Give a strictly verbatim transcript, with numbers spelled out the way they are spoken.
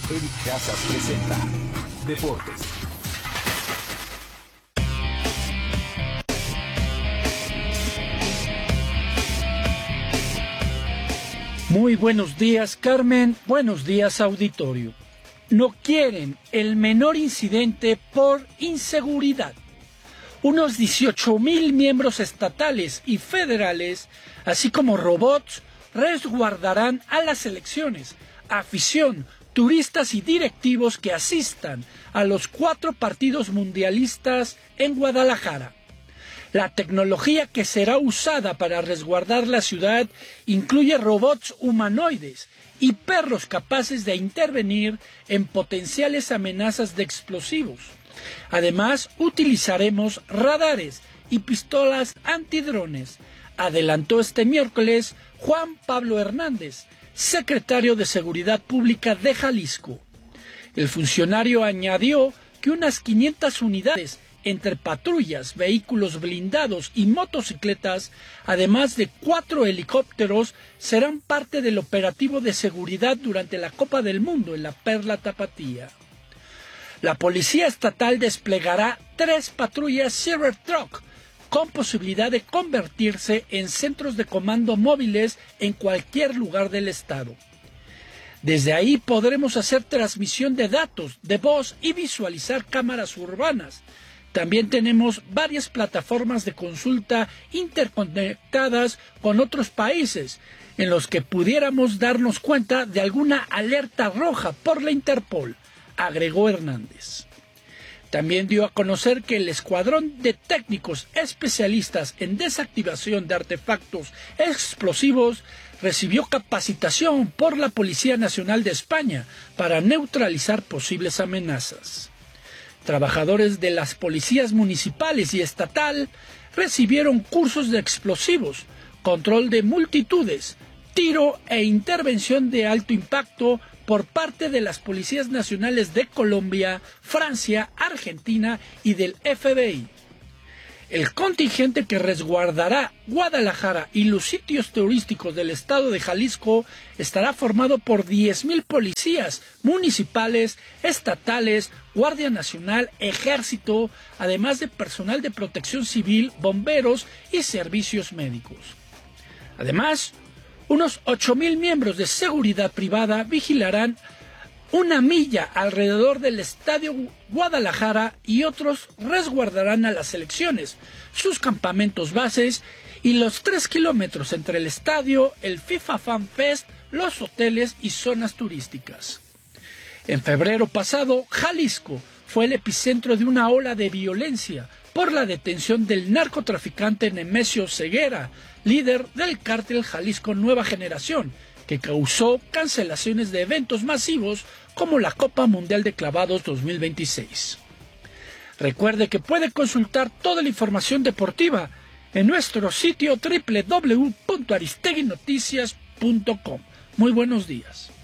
Eric Casas presenta Deportes. Muy buenos días, Carmen. Buenos días, auditorio. No quieren el menor incidente por inseguridad. Unos dieciocho mil miembros estatales y federales, así como robots, resguardarán a las elecciones, afición, turistas y directivos que asistan a los cuatro partidos mundialistas en Guadalajara. La tecnología que será usada para resguardar la ciudad incluye robots humanoides y perros capaces de intervenir en potenciales amenazas de explosivos. Además, utilizaremos radares y pistolas antidrones, adelantó este miércoles Juan Pablo Hernández, secretario de Seguridad Pública de Jalisco. El funcionario añadió que unas quinientas unidades entre patrullas, vehículos blindados y motocicletas, además de cuatro helicópteros, serán parte del operativo de seguridad durante la Copa del Mundo en la Perla Tapatía. La Policía Estatal desplegará tres patrullas Cybertruck, con posibilidad de convertirse en centros de comando móviles en cualquier lugar del estado. Desde ahí podremos hacer transmisión de datos, de voz y visualizar cámaras urbanas. También tenemos varias plataformas de consulta interconectadas con otros países, en los que pudiéramos darnos cuenta de alguna alerta roja por la Interpol, agregó Hernández. También dio a conocer que el escuadrón de técnicos especialistas en desactivación de artefactos explosivos recibió capacitación por la Policía Nacional de España para neutralizar posibles amenazas. Trabajadores de las policías municipales y estatal recibieron cursos de explosivos, control de multitudes, tiro e intervención de alto impacto por parte de las policías nacionales de Colombia, Francia, Argentina y del F B I. El contingente que resguardará Guadalajara y los sitios turísticos del estado de Jalisco estará formado por diez mil policías municipales, estatales, Guardia Nacional, Ejército, además de personal de protección civil, bomberos y servicios médicos. Además, unos ocho mil miembros de seguridad privada vigilarán una milla alrededor del Estadio Guadalajara y otros resguardarán a las selecciones, sus campamentos bases y los tres kilómetros entre el estadio, el FIFA Fan Fest, los hoteles y zonas turísticas. En febrero pasado, Jalisco fue el epicentro de una ola de violencia por la detención del narcotraficante Nemesio Ceguera, líder del cártel Jalisco Nueva Generación, que causó cancelaciones de eventos masivos como la Copa Mundial de Clavados dos mil veintiséis. Recuerde que puede consultar toda la información deportiva en nuestro sitio doble u doble u doble u punto aristegui noticias punto com. Muy buenos días.